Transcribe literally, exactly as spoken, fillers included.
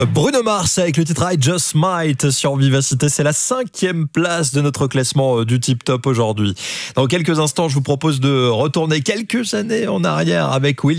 Bruno Mars avec le titre I Just Might sur Vivacité, c'est la cinquième place de notre classement du Tip Top aujourd'hui. Dans quelques instants, je vous propose de retourner quelques années en arrière avec Will